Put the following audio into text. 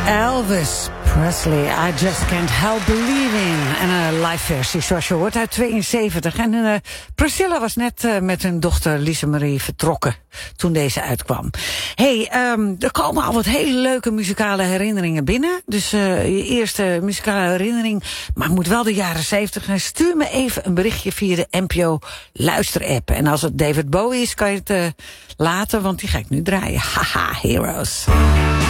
Elvis Presley, I Just Can't Help Believing. En een live versie, zoals je hoort, uit 72. En Priscilla was net met hun dochter Lise Marie vertrokken toen deze uitkwam. Er komen al wat hele leuke muzikale herinneringen binnen. Dus je eerste muzikale herinnering, maar moet wel de jaren 70. En stuur me even een berichtje via de NPO luisterapp. En als het David Bowie is, kan je het laten, want die ga ik nu draaien. Haha, Heroes.